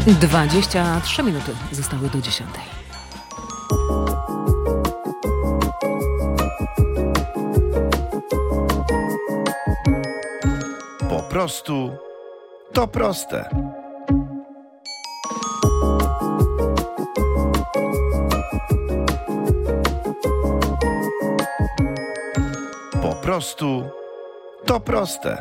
23 minuty zostały do 10. Po prostu to proste. Po prostu to proste.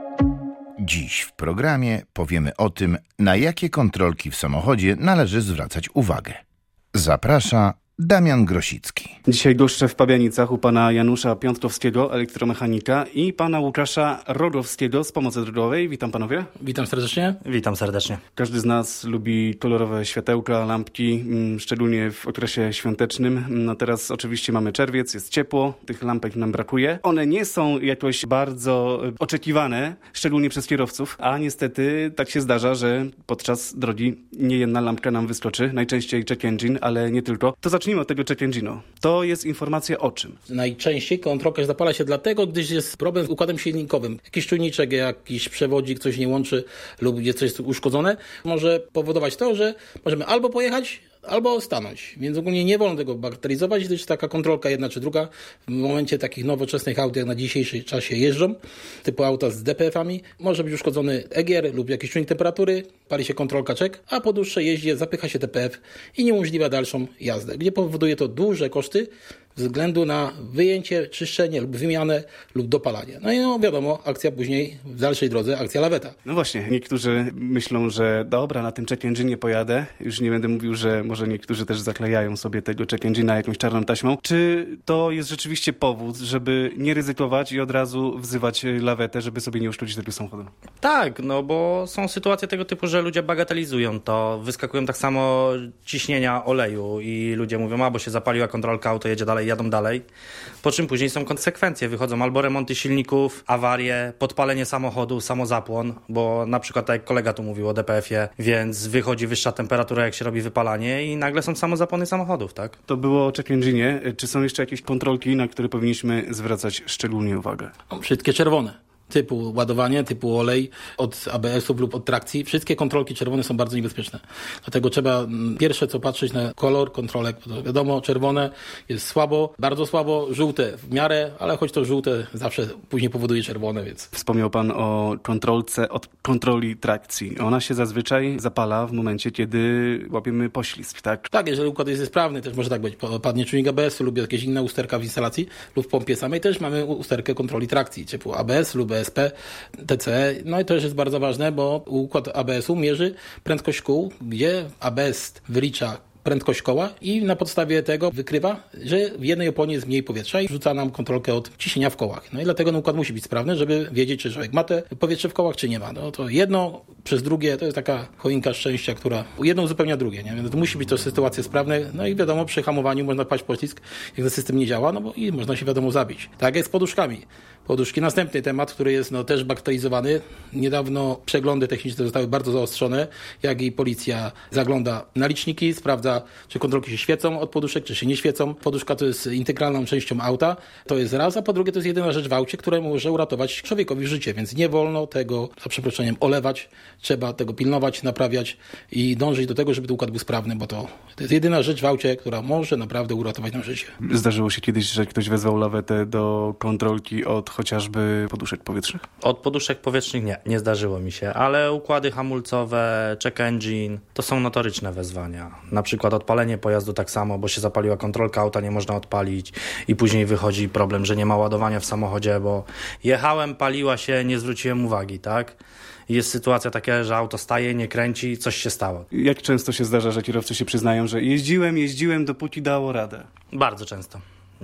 Dziś w programie powiemy o tym, na jakie kontrolki w samochodzie należy zwracać uwagę. Zaprasza Damian Grosicki. Dzisiaj goszczę w Pabianicach u pana Janusza Piątkowskiego, elektromechanika, i pana Łukasza Rogowskiego z Pomocy Drogowej. Witam panowie. Witam serdecznie. Witam serdecznie. Każdy z nas lubi kolorowe światełka, lampki, szczególnie w okresie świątecznym. No teraz oczywiście mamy czerwiec, jest ciepło, tych lampek nam brakuje. One nie są jakoś bardzo oczekiwane, szczególnie przez kierowców, a niestety tak się zdarza, że podczas drogi nie jedna lampka nam wyskoczy, najczęściej check engine, ale nie tylko. To zacznijmy od tego check engine'u. To jest informacja o czym? Najczęściej kontrolka zapala się dlatego, gdyż jest problem z układem silnikowym. Jakiś czujniczek, jakiś przewodzik, coś nie łączy lub gdzie coś jest uszkodzone, może powodować to, że możemy albo pojechać, albo stanąć. Więc ogólnie nie wolno tego bagatelizować, gdyż taka kontrolka jedna czy druga w momencie takich nowoczesnych aut, jak na dzisiejszy czasie jeżdżą, typu auta z DPF-ami, może być uszkodzony EGR lub jakiś czujnik temperatury, pali się kontrolka check, a po dłuższej jeździe zapycha się DPF i niemożliwia dalszą jazdę, gdzie powoduje to duże koszty ze względu na wyjęcie, czyszczenie lub wymianę lub dopalanie. No i wiadomo, akcja później w dalszej drodze, akcja laweta. No właśnie, niektórzy myślą, że dobra, na tym check engine nie pojadę. Już nie będę mówił, że może niektórzy też zaklejają sobie tego check engine'a jakąś czarną taśmą. Czy to jest rzeczywiście powód, żeby nie ryzykować i od razu wzywać lawetę, żeby sobie nie uszkodzić tego samochodu? Tak, no bo są sytuacje tego typu, że ludzie bagatelizują to. Wyskakują tak samo ciśnienia oleju i ludzie mówią, bo się zapaliła kontrolka, auto jedzie dalej, jadą dalej. Po czym później są konsekwencje. Wychodzą albo remonty silników, awarie, podpalenie samochodu, samozapłon, bo na przykład tak jak kolega tu mówił o DPF-ie, więc wychodzi wyższa temperatura, jak się robi wypalanie i nagle są samozapłony samochodów, tak? To było o check engine'ie. Czy są jeszcze jakieś kontrolki, na które powinniśmy zwracać szczególnie uwagę? Wszystkie czerwone. Typu ładowanie, typu olej od ABS-ów lub od trakcji. Wszystkie kontrolki czerwone są bardzo niebezpieczne. Dlatego trzeba pierwsze co patrzeć na kolor kontrolek. To wiadomo, czerwone jest słabo, bardzo słabo, żółte w miarę, ale choć to żółte zawsze później powoduje czerwone, więc... Wspomniał pan o kontrolce od kontroli trakcji. Ona się zazwyczaj zapala w momencie, kiedy łapiemy poślizg, tak? Tak, jeżeli układ jest sprawny, też może tak być. Padnie czujnik ABS-u lub jakieś inna usterka w instalacji lub w pompie samej, też mamy usterkę kontroli trakcji, typu ABS lub ESP, TCE. No i to też jest bardzo ważne, bo układ ABS-u mierzy prędkość kół, gdzie ABS wylicza prędkość koła i na podstawie tego wykrywa, że w jednej oponie jest mniej powietrza i rzuca nam kontrolkę od ciśnienia w kołach. No i dlatego ten układ musi być sprawny, żeby wiedzieć, czy człowiek ma te powietrze w kołach, czy nie ma. No to jedno przez drugie to jest taka choinka szczęścia, która jedno uzupełnia drugie. Nie? Więc to musi być to sytuacje sprawne. No i wiadomo, przy hamowaniu można paść poślizg, jak ten system nie działa, no bo i można się wiadomo zabić. Tak jak z poduszkami. Poduszki. Następny temat, który jest też bagatelizowany. Niedawno przeglądy techniczne zostały bardzo zaostrzone, jak i policja zagląda na liczniki, sprawdza, czy kontrolki się świecą od poduszek, czy się nie świecą. Poduszka to jest integralną częścią auta, to jest raz, a po drugie to jest jedyna rzecz w aucie, która może uratować człowiekowi życie, więc nie wolno tego, za przeproszeniem, olewać. Trzeba tego pilnować, naprawiać i dążyć do tego, żeby ten układ był sprawny, bo to jest jedyna rzecz w aucie, która może naprawdę uratować nam życie. Zdarzyło się kiedyś, że ktoś wezwał lawetę do kontrolki od chociażby poduszek powietrznych? Od poduszek powietrznych nie zdarzyło mi się, ale układy hamulcowe, check engine, to są notoryczne wezwania. Na przykład odpalenie pojazdu tak samo, bo się zapaliła kontrolka, auta nie można odpalić i później wychodzi problem, że nie ma ładowania w samochodzie, bo jechałem, paliła się, nie zwróciłem uwagi, tak? Jest sytuacja taka, że auto staje, nie kręci, coś się stało. Jak często się zdarza, że kierowcy się przyznają, że jeździłem, dopóki dało radę? Bardzo często.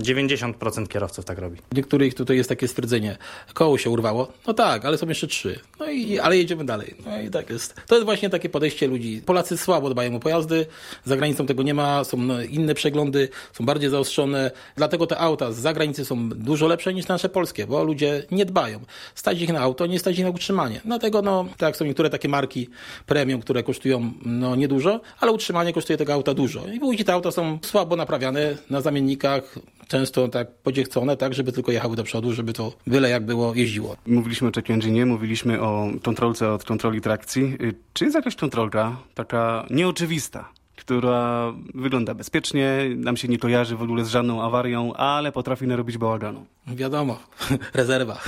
90% kierowców tak robi. Niektórych tutaj jest takie stwierdzenie, koło się urwało, no tak, ale są jeszcze 3, ale jedziemy dalej. No i tak jest. To jest właśnie takie podejście ludzi. Polacy słabo dbają o pojazdy, za granicą tego nie ma, są inne przeglądy, są bardziej zaostrzone, dlatego te auta z zagranicy są dużo lepsze niż nasze polskie, bo ludzie nie dbają. Stać ich na auto, nie stać ich na utrzymanie. Dlatego tak są niektóre takie marki premium, które kosztują niedużo, ale utrzymanie kosztuje tego auta dużo. I później te auta są słabo naprawiane na zamiennikach, często tak podziechcone, tak, żeby tylko jechały do przodu, żeby to byle jak było jeździło. Mówiliśmy o check engine, mówiliśmy o kontrolce od kontroli trakcji. Czy jest jakaś kontrolka taka nieoczywista, która wygląda bezpiecznie, nam się nie kojarzy w ogóle z żadną awarią, ale potrafi narobić bałaganu? Wiadomo, rezerwa.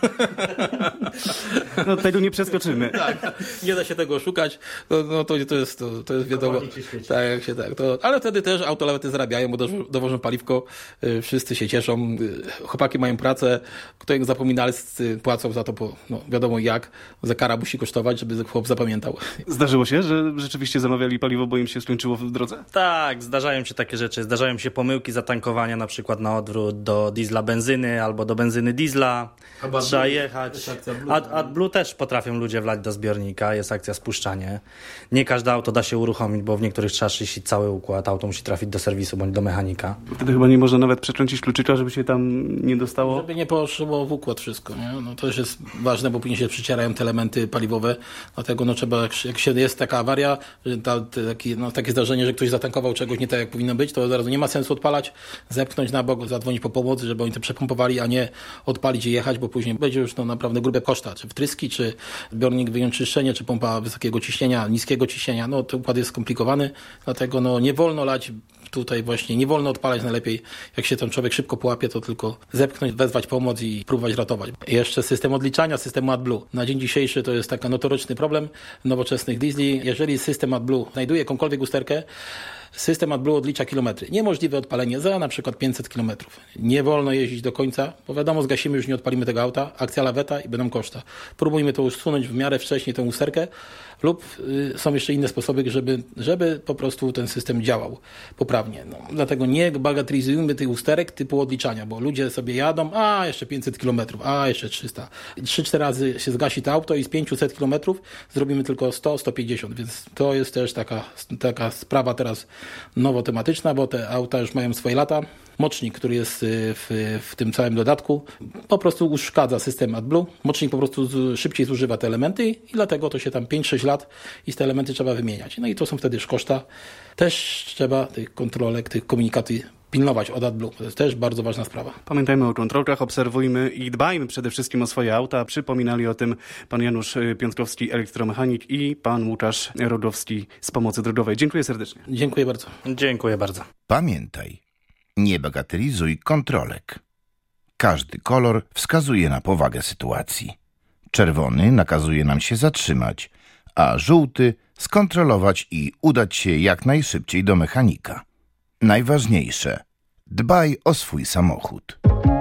No tego nie przeskoczymy. Tak, nie da się tego oszukać, to jest wiadomo. Tak, jak się tak. Ale wtedy też autolawety zarabiają, bo dowożą paliwko, wszyscy się cieszą, chłopaki mają pracę, kto jak zapominalscy płacą za to, wiadomo jak, za kara musi kosztować, żeby chłop zapamiętał. Zdarzyło się, że rzeczywiście zamawiali paliwo, bo im się skończyło w drodze? Tak, zdarzają się takie rzeczy. Zdarzają się pomyłki zatankowania, na przykład na odwrót do diesla benzyny albo do benzyny diesla. Trzeba jechać. AdBlue też potrafią ludzie wlać do zbiornika, jest akcja spuszczanie. Nie każde auto da się uruchomić, bo w niektórych trzeba czyścić cały układ. Auto musi trafić do serwisu bądź do mechanika. Wtedy chyba nie można nawet przekręcić kluczyka, żeby się tam nie dostało? Żeby nie poszło w układ wszystko. Nie? No to też jest ważne, bo później się przycierają te elementy paliwowe. Dlatego trzeba, jak się jest taka awaria, że takie zdarzenie, że ktoś zatankował czegoś nie tak, jak powinno być, to od razu nie ma sensu odpalać, zepchnąć na bok, zadzwonić po pomoc, żeby oni to przepompowali, a nie odpalić i jechać, bo później będzie już naprawdę grube koszta, czy wtryski, czy zbiornik wyjąć czyszczenie, czy pompa wysokiego ciśnienia, niskiego ciśnienia. To układ jest skomplikowany, dlatego nie wolno lać tutaj właśnie, nie wolno odpalać najlepiej. Jak się ten człowiek szybko połapie, to tylko zepchnąć, wezwać pomoc i próbować ratować. Jeszcze system odliczania, system AdBlue. Na dzień dzisiejszy to jest taki notoryczny problem nowoczesnych diesli. Jeżeli system AdBlue znajduje jakąkolwiek usterkę, system AdBlue odlicza kilometry. Niemożliwe odpalenie za na przykład 500 kilometrów. Nie wolno jeździć do końca, bo wiadomo, zgasimy, już nie odpalimy tego auta, akcja laweta i będą koszta. Próbujmy to usunąć w miarę wcześniej, tę usterkę, lub są jeszcze inne sposoby, żeby po prostu ten system działał poprawnie. Dlatego nie bagatelizujmy tych usterek typu odliczania, bo ludzie sobie jadą, jeszcze 500 kilometrów, jeszcze 300. 3-4 razy się zgasi to auto i z 500 kilometrów zrobimy tylko 100-150, więc to jest też taka sprawa teraz nowo tematyczna, bo te auta już mają swoje lata. Mocznik, który jest w tym całym dodatku, po prostu uszkadza system AdBlue. Mocznik po prostu szybciej zużywa te elementy i dlatego to się tam 5-6 lat i te elementy trzeba wymieniać. No i to są wtedy już koszta. Też trzeba tych kontrolek, tych komunikaty pilnować od AdBlue. To jest też bardzo ważna sprawa. Pamiętajmy o kontrolkach, obserwujmy i dbajmy przede wszystkim o swoje auta. Przypominali o tym pan Janusz Piątkowski, elektromechanik, i pan Łukasz Rodowski z Pomocy Drogowej. Dziękuję serdecznie. Dziękuję bardzo. Dziękuję bardzo. Pamiętaj, nie bagatelizuj kontrolek. Każdy kolor wskazuje na powagę sytuacji. Czerwony nakazuje nam się zatrzymać, a żółty skontrolować i udać się jak najszybciej do mechanika. Najważniejsze, dbaj o swój samochód.